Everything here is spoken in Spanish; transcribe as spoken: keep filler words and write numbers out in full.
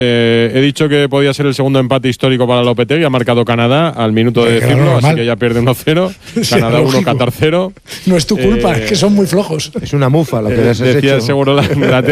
Eh, he dicho que podía ser el segundo empate histórico para Lopetegui. Ha marcado Canadá al minuto de decirlo, así que ya pierde uno cero. Canadá uno, Qatar cero. No es tu culpa, Eh, es que son muy flojos. Es una mufa lo que les has Decía hecho. seguro la, la